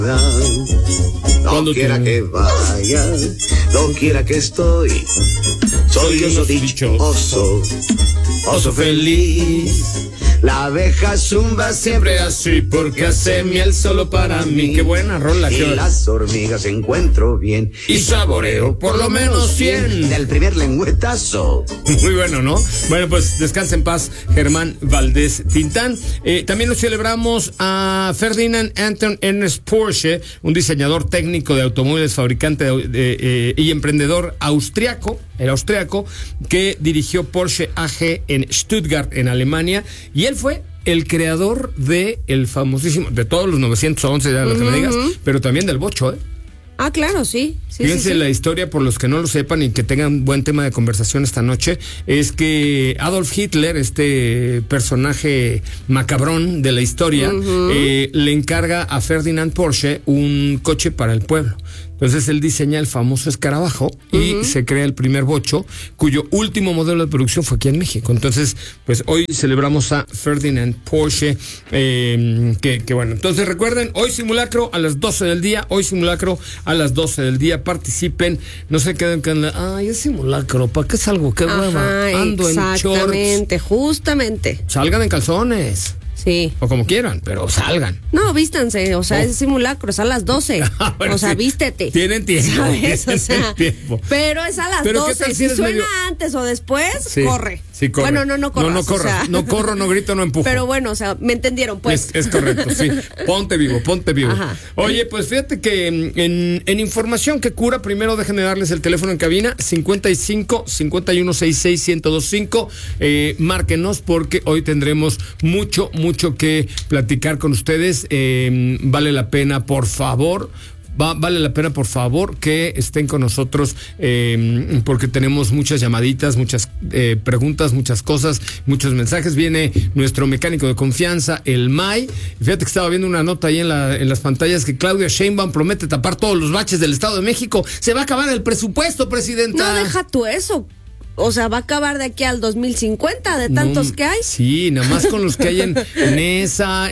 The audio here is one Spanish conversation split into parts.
No quiera que vaya, no quiera que estoy. Soy oso dichoso, oso feliz. La abeja zumba siempre así porque hace miel solo para mí. Qué buena rola. Y las hormigas encuentro bien y saboreo por lo menos 100 del primer lengüetazo. Muy bueno, ¿no? Bueno, pues descansa en paz, Germán Valdés Tintán. También nos celebramos a Ferdinand Anton Ernst Porsche, un diseñador técnico de automóviles, fabricante y emprendedor austriaco, que dirigió Porsche AG en Stuttgart, en Alemania, y él fue el creador de el famosísimo, de todos los 911, ya lo que me digas, pero también del bocho, ¿eh? Ah, claro, sí. Fíjense, la historia, por los que no lo sepan y que tengan buen tema de conversación esta noche, es que Adolf Hitler, este personaje macabrón de la historia, le encarga a Ferdinand Porsche un coche para el pueblo. Entonces él diseña el famoso escarabajo y se crea el primer bocho, cuyo último modelo de producción fue aquí en México. Entonces, pues hoy celebramos a Ferdinand Porsche, que bueno. Entonces recuerden, hoy simulacro a las 12 del día, participen, no se queden con ay, es simulacro, ¿para qué salgo? ¿Qué hueva? Ando en shorts. Exactamente, justamente. Salgan en calzones. Sí. O como quieran, pero salgan. No, vístanse, o sea, es simulacro, es a las 12. Bueno, o sea, sí. Vístete. Tienen tiempo. ¿Sabes? O sea, tiempo. Pero es a las ¿Pero 12. Si suena antes o después, sí, corre. Sí, corre. Bueno, no corras. No corras. O sea, no corro, no grito, no empujo. Pero bueno, o sea, me entendieron, pues. Es correcto, sí. Ponte vivo. Ajá. Oye, pues fíjate que en información que cura, primero déjenme darles el teléfono en cabina, 55-5166-1025. Márquenos porque hoy tendremos mucho que platicar con ustedes. Vale la pena, por favor. Vale la pena, por favor, que estén con nosotros porque tenemos muchas llamaditas, muchas preguntas, muchas cosas, muchos mensajes. Viene nuestro mecánico de confianza, el May. Fíjate que estaba viendo una nota ahí en las pantallas que Claudia Sheinbaum promete tapar todos los baches del Estado de México. Se va a acabar el presupuesto, presidenta. No, deja tú eso. O sea, va a acabar de aquí al 2050 de tantos que hay. Sí, nada más con los que hay en ESA,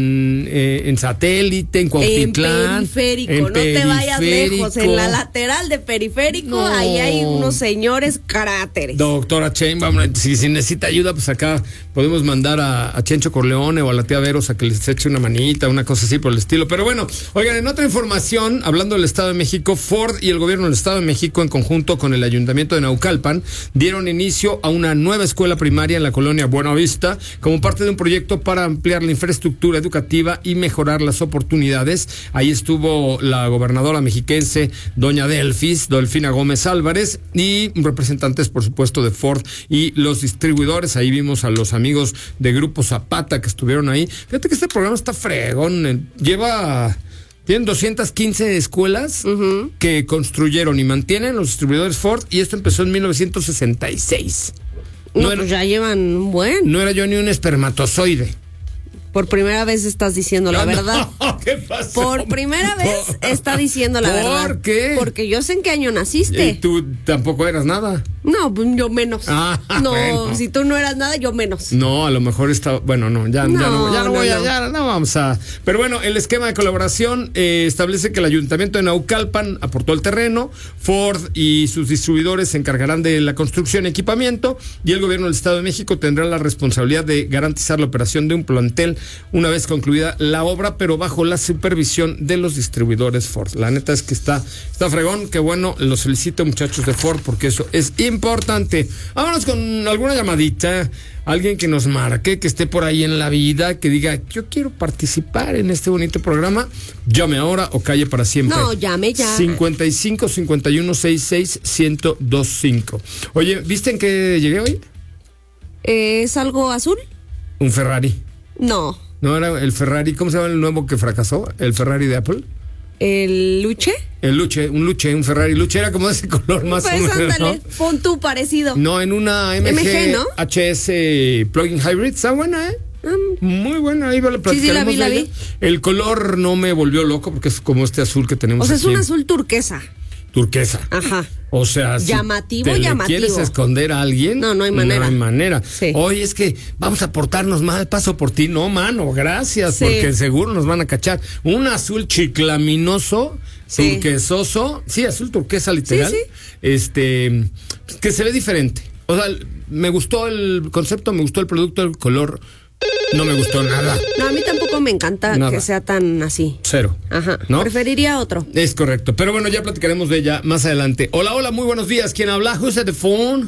en Satélite, en Cuautitlán. En Periférico, no te vayas lejos. En la lateral de Periférico, ahí hay unos señores caráteres. Doctora Sheinbaum, si necesita ayuda, pues acá podemos mandar a Chencho Corleone o a la tía Veros a que les eche una manita, una cosa así por el estilo. Pero bueno, oigan, en otra información, hablando del Estado de México, Ford y el gobierno del Estado de México, en conjunto con el Ayuntamiento de Naucalpan, dieron inicio a una nueva escuela primaria en la colonia Buenavista como parte de un proyecto para ampliar la infraestructura educativa y mejorar las oportunidades. Ahí estuvo la gobernadora mexiquense, doña Delfina Gómez Álvarez, y representantes, por supuesto, de Ford y los distribuidores. Ahí vimos a los amigos de Grupo Zapata que estuvieron ahí. Fíjate que este programa está fregón. Tienen 215 escuelas que construyeron y mantienen los distribuidores Ford, y esto empezó en 1966. Pues ya llevan un buen. No era yo ni un espermatozoide. Por primera vez estás diciendo la verdad. ¿Qué pasó? Por primera vez está diciendo la verdad. ¿Por qué? Porque yo sé en qué año naciste. Y tú tampoco eras nada. No, yo menos. No, bueno. Si tú no eras nada, yo menos. No, a lo mejor está. Bueno, no, ya no vamos a. Pero bueno, el esquema de colaboración establece que el Ayuntamiento de Naucalpan aportó el terreno, Ford y sus distribuidores se encargarán de la construcción y equipamiento, y el gobierno del Estado de México tendrá la responsabilidad de garantizar la operación de un plantel una vez concluida la obra, pero bajo la supervisión de los distribuidores Ford. La neta es que está fregón, qué bueno, los felicito, muchachos de Ford, porque eso es importante. Vámonos con alguna llamadita, alguien que nos marque, que esté por ahí en la vida, que diga, yo quiero participar en este bonito programa. Llame ahora o calle para siempre. No, llame ya. 55-51-66-1025. Oye, ¿viste en qué llegué hoy? ¿Es algo azul? Un Ferrari. No. ¿No era el Ferrari? ¿Cómo se llama el nuevo que fracasó? ¿El Ferrari de Apple? ¿El Luche? Un Ferrari Luche, era como de ese color más pues o menos, ándale, ¿no? Pon tú parecido. No, en una MG, ¿no? HS Plug-in Hybrid, está buena, ¿eh? Muy buena, ahí la platicaremos. Sí, la vi. El color no me volvió loco porque es como este azul que tenemos. O sea, aquí. es un azul turquesa. turquesa. Ajá. O sea, llamativo, si quieres esconder a alguien, no hay manera. No hay manera. Sí. Oye, es que vamos a portarnos mal, paso por ti. No, mano, gracias, porque seguro nos van a cachar. Un azul chiclaminoso, turquesoso, azul turquesa literal. Sí. Que se ve diferente. O sea, me gustó el concepto, me gustó el producto, el color. No me gustó nada. No, a mí tampoco me encanta que sea tan así. Cero. Ajá. ¿No? Preferiría otro. Es correcto. Pero bueno, ya platicaremos de ella más adelante. Hola, muy buenos días. ¿Quién habla? Who's at the phone?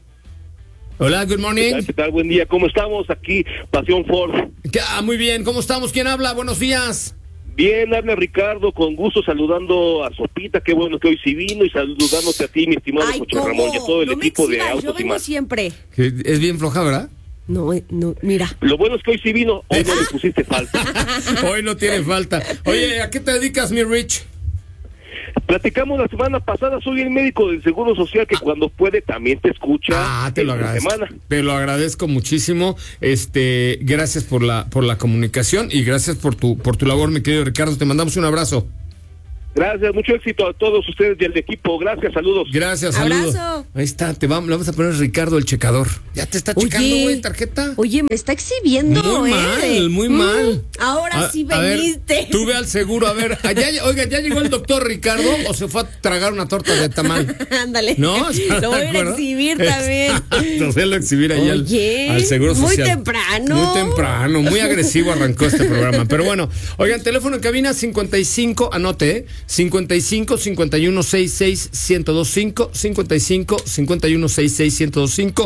Hola, good morning. ¿Qué tal? Buen día. ¿Cómo estamos? Aquí, Pasión Ford. Muy bien. ¿Cómo estamos? ¿Quién habla? Buenos días. Bien, habla Ricardo, con gusto saludando a Sopita, qué bueno que hoy sí vino, y saludándote a ti, mi estimado José Ramón, y a todo el equipo de Autos yo vengo siempre. Es bien floja, ¿verdad? No, mira. Lo bueno es que hoy sí vino, hoy no le pusiste falta. Hoy no tiene falta. Oye, ¿a qué te dedicas, mi Rich? Platicamos la semana pasada, soy el médico del Seguro Social que cuando puede también te escucha. Te lo agradezco. Te lo agradezco muchísimo. Gracias por la comunicación y gracias por tu labor, mi querido Ricardo. Te mandamos un abrazo. Gracias, mucho éxito a todos ustedes y al equipo. Gracias, saludos. Gracias, saludos. Abrazo. Ahí está, le vamos a poner Ricardo el checador. Ya te está checando, güey, tarjeta. Oye, me está exhibiendo, muy mal. Ahora sí veniste. A ver, tú ve al seguro, a ver. ¿Ya llegó el doctor Ricardo o se fue a tragar una torta de tamal? Ándale. ¿No? Lo voy a exhibir también. Lo exhibir ahí al Seguro Social. Muy temprano. Muy agresivo arrancó este programa. Pero bueno, oigan, teléfono en cabina 55, anote, 55 51 66 1025, 55 51 66 1025.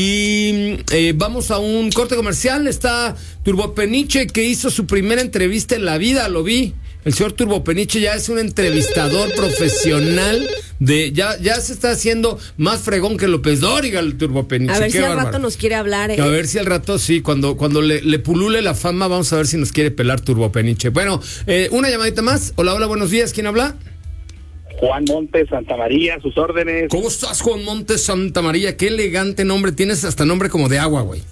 Y vamos a un corte comercial. Está Turbopeniche, que hizo su primera entrevista en la vida, lo vi. El señor Turbopeniche ya es un entrevistador profesional ya se está haciendo más fregón que López Dóriga, el Turbopeniche. A ver si al rato nos quiere hablar. A ver si al rato sí, cuando le pulule la fama, vamos a ver si nos quiere pelar Turbopeniche. Bueno, una llamadita más. Hola, buenos días, ¿quién habla? Juan Montes, Santa María, sus órdenes. ¿Cómo estás, Juan Montes, Santa María? Qué elegante nombre, tienes hasta nombre como de agua, güey.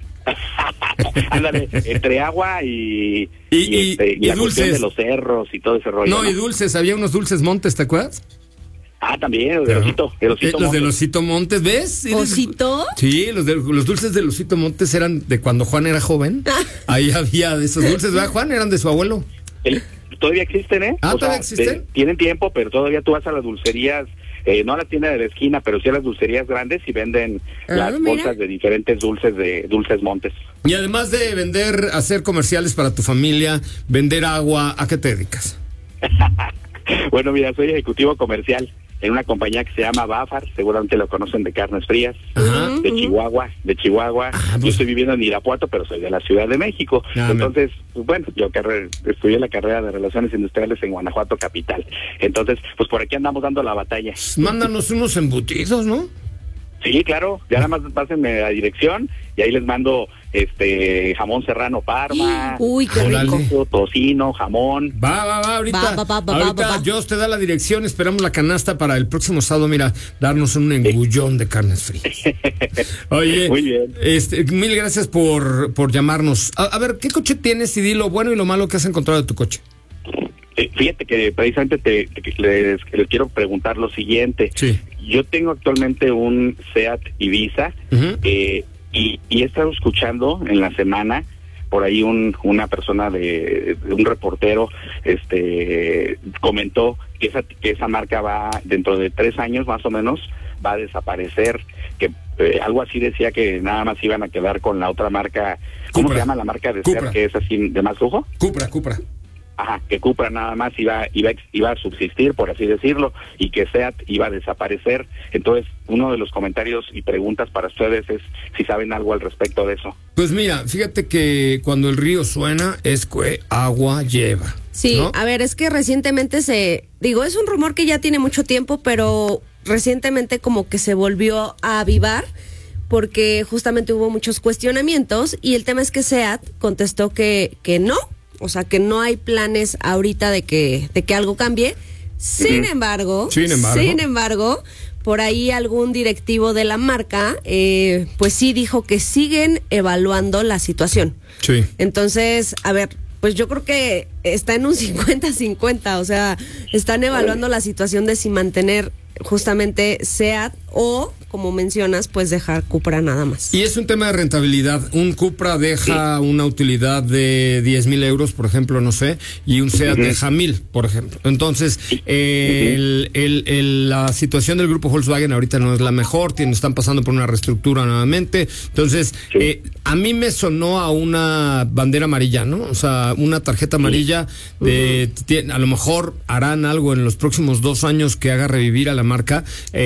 Ándale, entre agua y la cuestión de los cerros y todo ese rollo. No, y dulces, había unos dulces Montes, ¿te acuerdas? También, los de Osito los de Osito Montes, ¿ves? ¿Osito? Sí, los dulces de Osito Montes eran de cuando Juan era joven. Ahí había de esos dulces, ¿verdad, Juan? Eran de su abuelo. Todavía existen, ¿eh? ¿Todavía existen? Tienen tiempo, pero todavía tú vas a las dulcerías, no a la tienda de la esquina, pero sí a las dulcerías grandes y venden las bolsas de diferentes dulces Montes. Y además de hacer comerciales para tu familia, vender agua, ¿a qué te dedicas? Bueno, mira, soy ejecutivo comercial en una compañía que se llama Bafar, seguramente lo conocen, de carnes frías, de Chihuahua. Yo estoy viviendo en Irapuato, pero soy de la Ciudad de México. Entonces, pues bueno, yo estudié la carrera de Relaciones Industriales en Guanajuato capital. Entonces, pues por aquí andamos dando la batalla. Mándanos unos embutidos, ¿no? Sí, claro, ya nada más pásenme la dirección y ahí les mando jamón serrano Parma. Uy, qué rico. Tocino, jamón. Va, ahorita Dios te da la dirección, esperamos la canasta para el próximo sábado, mira, darnos un engullón de carnes frías. Oye, muy bien. Mil gracias por llamarnos. A ver, ¿qué coche tienes? Y di lo bueno y lo malo que has encontrado de tu coche. Fíjate que precisamente les quiero preguntar lo siguiente. Sí. Yo tengo actualmente un Seat Ibiza, y he estado escuchando en la semana por ahí una persona un reportero comentó que esa marca va dentro de 3 años más o menos va a desaparecer, que algo así decía, que nada más iban a quedar con la otra marca. ¿Cómo se llama la marca de Seat que es así de más lujo? Cupra. Ajá, que Cupra nada más iba a subsistir, por así decirlo, y que Seat iba a desaparecer. Entonces, uno de los comentarios y preguntas para ustedes es si saben algo al respecto de eso. Pues mira, fíjate que cuando el río suena es que agua lleva. Sí, ¿no? A ver, es que recientemente es un rumor que ya tiene mucho tiempo, pero recientemente como que se volvió a avivar, porque justamente hubo muchos cuestionamientos, y el tema es que Seat contestó que no. O sea, que no hay planes ahorita de que algo cambie. Sin embargo, por ahí algún directivo de la marca, pues sí dijo que siguen evaluando la situación. Sí. Entonces, a ver, pues yo creo que está en un 50-50, o sea, están evaluando la situación de si mantener justamente SEAT o, como mencionas, pues dejar Cupra nada más. Y es un tema de rentabilidad. Un Cupra deja una utilidad de 10,000 euros, por ejemplo, no sé, y un SEAT deja 1,000, por ejemplo. Entonces, la situación del grupo Volkswagen ahorita no es la mejor, están pasando por una reestructura nuevamente. Entonces, a mí me sonó a una bandera amarilla, ¿no? O sea, una tarjeta amarilla a lo mejor harán algo en los próximos 2 años que haga revivir a la marca.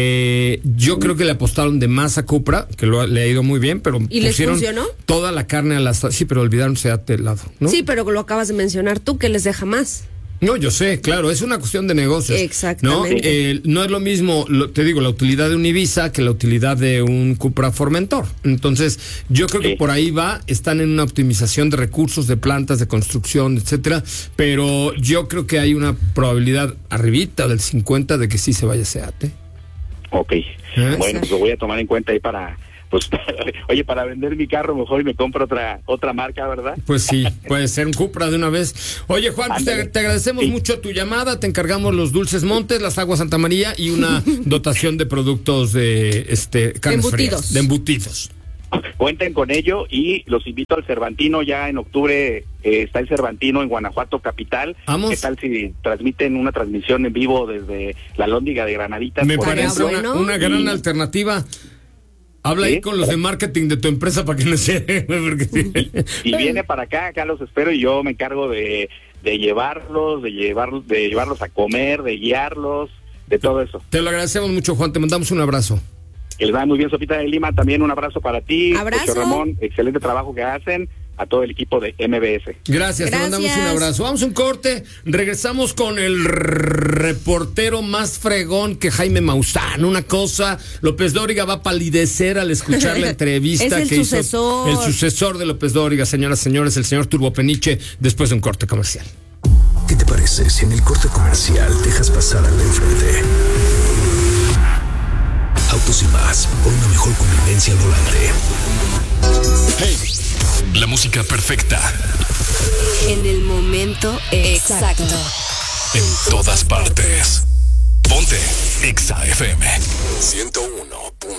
Yo creo que le apostaron de más a Cupra, que le ha ido muy bien, pero ¿y pusieron les funcionó? Toda la carne a las... Sí, pero olvidaron SEAT de lado, ¿no? Sí, pero lo acabas de mencionar tú, que les deja más. No, yo sé, claro, es una cuestión de negocios. Exactamente. No es lo mismo, te digo, la utilidad de un Ibiza que la utilidad de un Cupra Formentor. Entonces, yo creo que por ahí están en una optimización de recursos, de plantas, de construcción, etcétera, pero yo creo que hay una probabilidad arribita del 50 de que sí se vaya SEAT, ¿eh? Ok, bueno, pues lo voy a tomar en cuenta ahí para... Pues, oye, para vender mi carro mejor y me compro otra marca, ¿verdad? Pues sí, puede ser un Cupra de una vez. Oye, Juan, pues te agradecemos mucho tu llamada, te encargamos los dulces Montes, las aguas Santa María y una dotación de productos de carnes frías, de embutidos. Cuenten con ello y los invito al Cervantino. Ya en octubre está el Cervantino en Guanajuato capital. Vamos. ¿Qué tal si transmiten una transmisión en vivo desde la Lóndiga de Granaditas? Me parece una gran alternativa. Habla ahí con los de marketing de tu empresa para que no se... Y viene para acá los espero y yo me encargo de llevarlos a comer, de guiarlos, de todo eso. Te lo agradecemos mucho, Juan, te mandamos un abrazo. Que les va muy bien, Sopita de Lima, también un abrazo para ti. Abrazo. Ramón, excelente trabajo que hacen. A todo el equipo de MBS. Gracias, te mandamos un abrazo. Vamos a un corte, regresamos con el reportero más fregón que Jaime Maussan. Una cosa, López Dóriga va a palidecer al escuchar la entrevista es el sucesor. Hizo el sucesor de López Dóriga, señoras y señores, el señor Turbopeniche, después de un corte comercial. ¿Qué te parece si en el corte comercial dejas pasar al de enfrente? Autos y más, por una mejor convivencia al volante. Hey, la música perfecta. En el momento exacto. En todas partes. Ponte Exa FM 101.1.